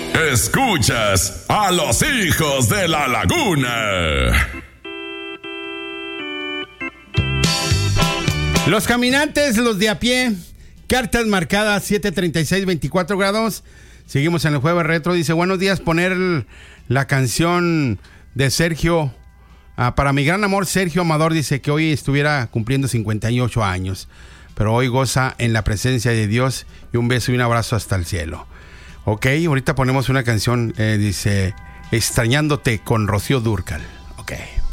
Escuchas a los hijos de la laguna. Los caminantes, los de a pie, cartas marcadas 736, 24 grados. Seguimos en el Jueves Retro. Dice, buenos días, poner la canción de Sergio, para mi gran amor Sergio Amador. Dice que hoy estuviera cumpliendo 58 años, pero hoy goza en la presencia de Dios, y un beso y un abrazo hasta el cielo. Ok, ahorita ponemos una canción, dice, Extrañándote, con Rocío Dúrcal. Ok.